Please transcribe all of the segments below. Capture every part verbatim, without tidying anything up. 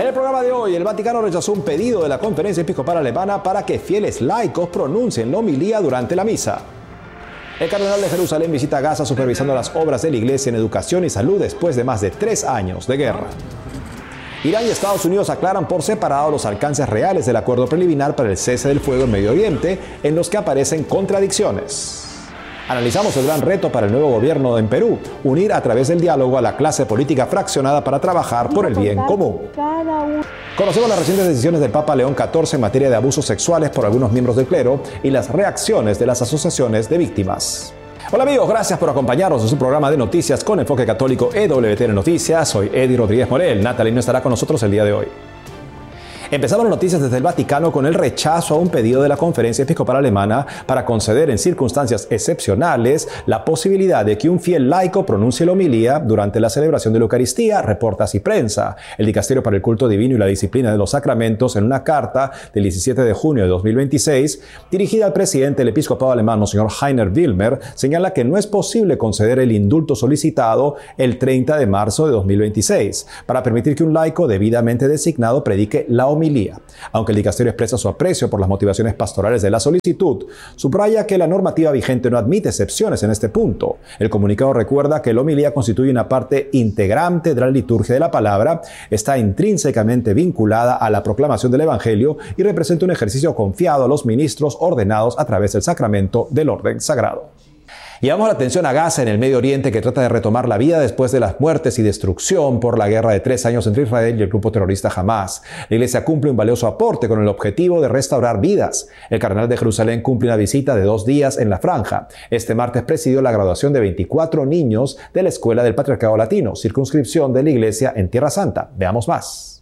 En el programa de hoy, el Vaticano rechazó un pedido de la Conferencia Episcopal Alemana para que fieles laicos pronuncien la homilía durante la misa. El cardenal de Jerusalén visita Gaza supervisando las obras de la Iglesia en educación y salud después de más de tres años de guerra. Irán y Estados Unidos aclaran por separado los alcances reales del acuerdo preliminar para el cese del fuego en Medio Oriente, en los que aparecen contradicciones. Analizamos el gran reto para el nuevo gobierno en Perú, unir a través del diálogo a la clase política fraccionada para trabajar por el bien común. Conocemos las recientes decisiones del Papa León catorce en materia de abusos sexuales por algunos miembros del clero y las reacciones de las asociaciones de víctimas. Hola amigos, gracias por acompañarnos en su programa de noticias con enfoque católico E W T N Noticias. Soy Eddie Rodríguez Morel. Natalie no estará con nosotros el día de hoy. Empezamos las noticias desde el Vaticano con el rechazo a un pedido de la Conferencia Episcopal Alemana para conceder en circunstancias excepcionales la posibilidad de que un fiel laico pronuncie la homilía durante la celebración de la Eucaristía, reporta Así Prensa. El Dicasterio para el Culto Divino y la Disciplina de los Sacramentos, en una carta del diecisiete de junio de dos mil veintiséis, dirigida al presidente del episcopado alemán, Monseñor Heiner Wilmer, señala que no es posible conceder el indulto solicitado el treinta de marzo de dos mil veintiséis para permitir que un laico debidamente designado predique la homilía. Aunque el dicasterio expresa su aprecio por las motivaciones pastorales de la solicitud, subraya que la normativa vigente no admite excepciones en este punto. El comunicado recuerda que la homilía constituye una parte integrante de la liturgia de la palabra, está intrínsecamente vinculada a la proclamación del Evangelio y representa un ejercicio confiado a los ministros ordenados a través del sacramento del orden sagrado. Llevamos la atención a Gaza en el Medio Oriente, que trata de retomar la vida después de las muertes y destrucción por la guerra de tres años entre Israel y el grupo terrorista Hamas. La Iglesia cumple un valioso aporte con el objetivo de restaurar vidas. El cardenal de Jerusalén cumple una visita de dos días en la franja. Este martes presidió la graduación de veinticuatro niños de la Escuela del Patriarcado Latino, circunscripción de la Iglesia en Tierra Santa. Veamos más.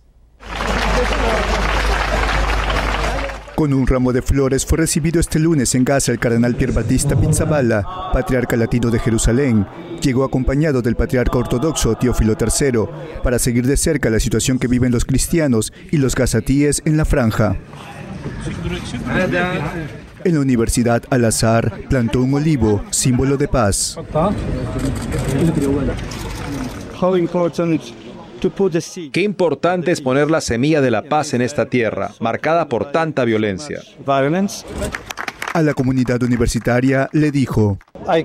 Con un ramo de flores fue recibido este lunes en Gaza el cardenal Pier Battista Pizzaballa, patriarca latino de Jerusalén. Llegó acompañado del patriarca ortodoxo Teófilo tercero para seguir de cerca la situación que viven los cristianos y los gazatíes en la franja. En la Universidad Al-Azhar plantó un olivo, símbolo de paz. Qué importante es poner la semilla de la paz en esta tierra, marcada por tanta violencia. A la comunidad universitaria le dijo: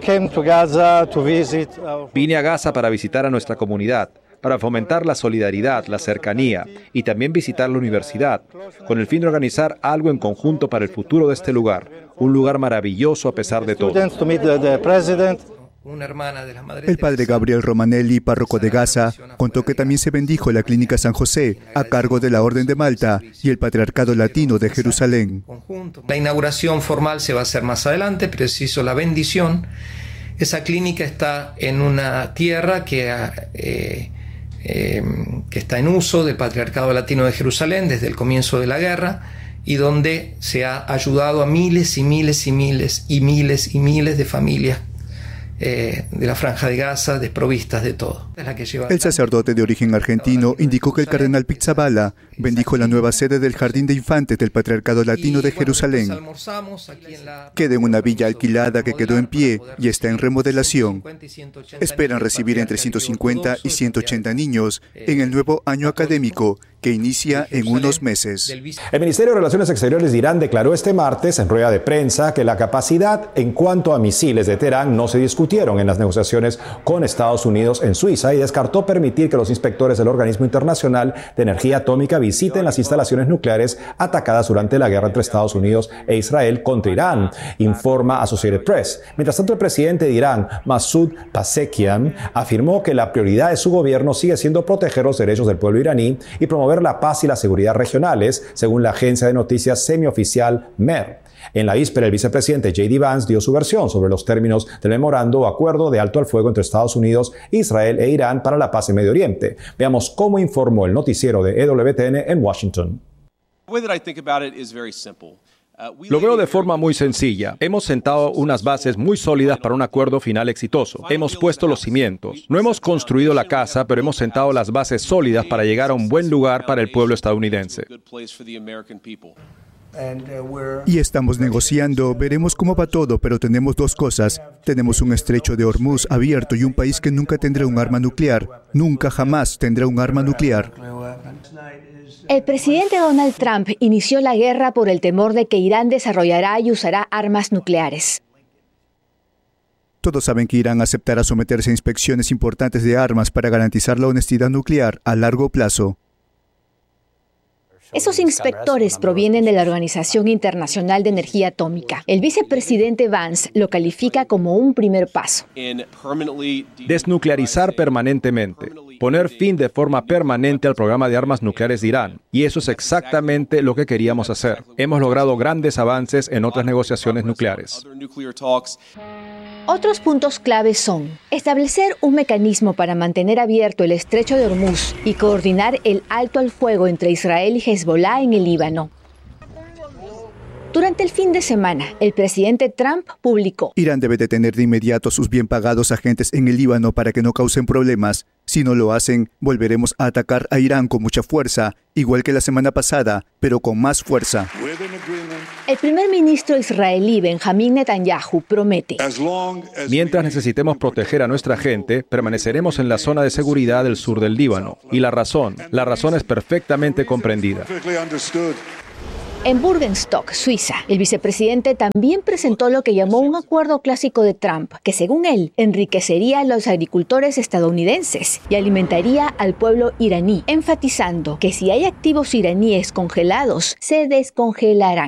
Vine a Gaza para visitar a nuestra comunidad, para fomentar la solidaridad, la cercanía y también visitar la universidad, con el fin de organizar algo en conjunto para el futuro de este lugar, un lugar maravilloso a pesar de todo. El padre Gabriel Romanelli, párroco de Gaza, contó que también se bendijo la Clínica San José, a cargo de la Orden de Malta y el Patriarcado Latino de Jerusalén. La inauguración formal se va a hacer más adelante, pero se hizo la bendición. Esa clínica está en una tierra que, eh, eh, que está en uso del Patriarcado Latino de Jerusalén desde el comienzo de la guerra, y donde se ha ayudado a miles y miles y miles y miles y miles de familias Eh, de la Franja de Gaza, desprovistas de todo. Es la que lleva el sacerdote de origen argentino indicó que el cardenal Pizzaballa bendijo la nueva sede del Jardín de Infantes del Patriarcado Latino de Jerusalén. Queda en una villa alquilada que quedó en pie y está en remodelación. Esperan recibir entre ciento cincuenta y ciento ochenta niños en el nuevo año académico, que inicia en unos meses. El Ministerio de Relaciones Exteriores de Irán declaró este martes en rueda de prensa que la capacidad en cuanto a misiles de Teherán no se discutieron en las negociaciones con Estados Unidos en Suiza y descartó permitir que los inspectores del Organismo Internacional de Energía Atómica visiten las instalaciones nucleares atacadas durante la guerra entre Estados Unidos e Israel contra Irán, informa Associated Press. Mientras tanto, el presidente de Irán, Masoud Pezeshkian, afirmó que la prioridad de su gobierno sigue siendo proteger los derechos del pueblo iraní y promover la paz y la seguridad regionales, según la agencia de noticias semioficial M E R. En la víspera, el vicepresidente J D Vance dio su versión sobre los términos del memorando o acuerdo de alto al fuego entre Estados Unidos, Israel e Irán para la paz en Medio Oriente. Veamos cómo informó el noticiero de E W T N en Washington. Lo veo de forma muy sencilla. Hemos sentado unas bases muy sólidas para un acuerdo final exitoso. Hemos puesto los cimientos. No hemos construido la casa, pero hemos sentado las bases sólidas para llegar a un buen lugar para el pueblo estadounidense. Y estamos negociando, veremos cómo va todo, pero tenemos dos cosas. Tenemos un estrecho de Hormuz abierto y un país que nunca tendrá un arma nuclear. Nunca jamás tendrá un arma nuclear. El presidente Donald Trump inició la guerra por el temor de que Irán desarrollará y usará armas nucleares. Todos saben que Irán aceptará someterse a inspecciones importantes de armas para garantizar la honestidad nuclear a largo plazo. Esos inspectores provienen de la Organización Internacional de Energía Atómica. El vicepresidente Vance lo califica como un primer paso. Desnuclearizar permanentemente, poner fin de forma permanente al programa de armas nucleares de Irán. Y eso es exactamente lo que queríamos hacer. Hemos logrado grandes avances en otras negociaciones nucleares. Otros puntos claves son establecer un mecanismo para mantener abierto el estrecho de Hormuz y coordinar el alto al fuego entre Israel y Hezbollah en el Líbano. Durante el fin de semana, el presidente Trump publicó: Irán debe detener de inmediato a sus bien pagados agentes en el Líbano para que no causen problemas. Si no lo hacen, volveremos a atacar a Irán con mucha fuerza, igual que la semana pasada, pero con más fuerza. El primer ministro israelí Benjamín Netanyahu promete: mientras necesitemos proteger a nuestra gente, permaneceremos en la zona de seguridad del sur del Líbano. Y la razón, la razón es perfectamente comprendida. En Burgenstock, Suiza, el vicepresidente también presentó lo que llamó un acuerdo clásico de Trump, que según él enriquecería a los agricultores estadounidenses y alimentaría al pueblo iraní, enfatizando que si hay activos iraníes congelados, se descongelarán.